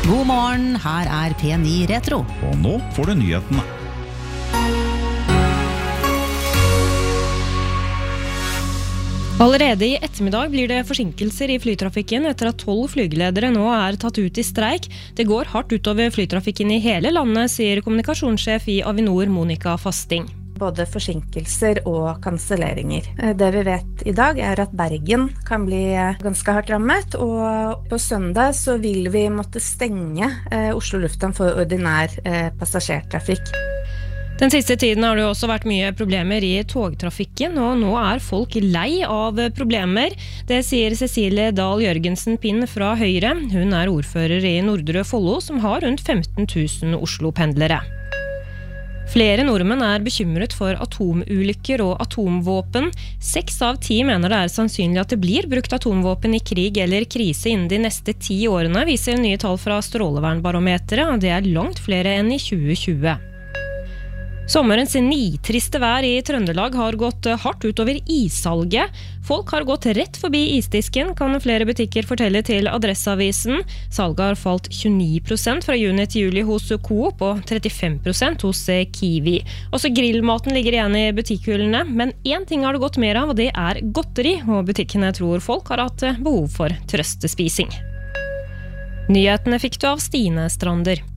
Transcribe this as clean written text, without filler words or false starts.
God morgen, her P9 Retro. Og nå får du nyhetene. Allerede i ettermiddag blir det forsinkelser i flytrafikken etter at 12 flygeledere nå tatt ut i streik. Det går hardt utover flytrafikken i hele landet, sier kommunikasjonssjef i Avinor Monica Fasting. Både forsinkelser og kanselleringer. Det vi vet i dag at Bergen kan bli ganske hardt rammet, og på søndag så vil vi måtte stenge Oslo Lufthavn for ordinær passasjertrafikk. Den siste tiden har det også vært mye problemer i togtrafikken, og nå folk lei av problemer. Det sier Cecilie Dahl Jørgensen Pinn fra Høyre. Hun ordfører i Nordre Follo, som har rundt 15 000 Oslo-pendlere. Flere nordmenn bekymret for atomulykker og atomvåpen. 6 av 10 mener det sannsynlig at det blir brukt atomvåpen i krig eller krise innen de neste 10 årene, viser nye tall fra Strålevernbarometeret, og det langt flere enn i 2020. Sommerens nitriste vær i Trøndelag har gått hardt utover issalget. Folk har gått rett forbi isdisken, kan flere butikker fortelle til Adresseavisen. Salget har falt 29% fra juni til juli hos Coop og 35% hos Kiwi. Også grillmaten ligger igjen i butikkhyllene, men én ting har det gått mer av, og det godteri, og butikkene tror folk har hatt behov for trøstespising. Nyhetene fikk du av Stine Strander.